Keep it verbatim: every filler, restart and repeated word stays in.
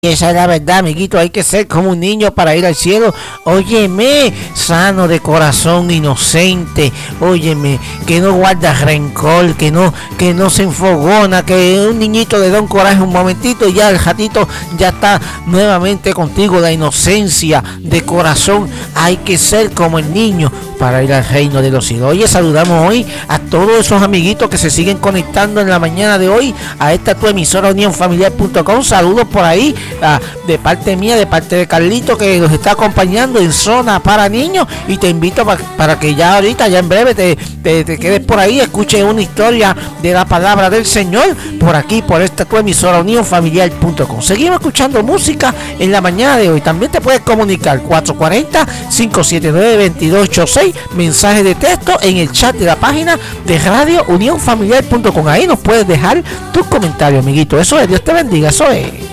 Y esa es la verdad, amiguito, hay que ser como un niño para ir al cielo. Óyeme, sano de corazón, inocente. Óyeme, que no guarda rencor, que no, que no se enfogona, que un niñito le da un coraje un momentito y ya el ratito ya está nuevamente contigo. La inocencia de corazón, hay que ser como el niño para ir al reino de los cielos. Oye, saludamos hoy a todos esos amiguitos que se siguen conectando en la mañana de hoy a esta tu emisora unión familiar punto com. Saludos por ahí. Ah, de parte mía, de parte de Carlito, que nos está acompañando en Zona para Niños, y te invito pa, para que ya ahorita, ya en breve te, te, te quedes por ahí, escuches una historia de la palabra del Señor por aquí, por esta tu emisora unión familiar punto com. Seguimos escuchando música en la mañana de hoy. También te puedes comunicar cuatro cuatro cero, cinco siete nueve, dos dos ocho seis, mensaje de texto en el chat de la página de Radio Unión Familiar punto com. Ahí nos puedes dejar tus comentarios, amiguito. Eso es, Dios te bendiga, eso es.